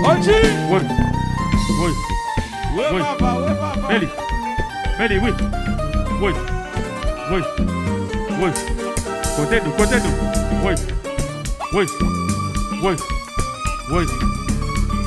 Ochi. Oui. Oui. Ouais, Oui. papa, ouais, papa. Méli. Méli, oui. Oui. Oui. Oui. Côté nous. Oui. Oui. Oui. Oui.